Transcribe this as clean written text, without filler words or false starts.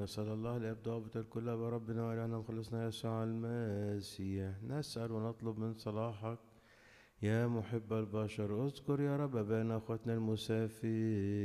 نسأل الله الآب ضابط الكل بربنا وإلهنا مخلصنا يسوع المسيح، نسأل ونطلب من صلاحك يا محب البشر. اذكر يا رب أبانا أخواتنا المسافرين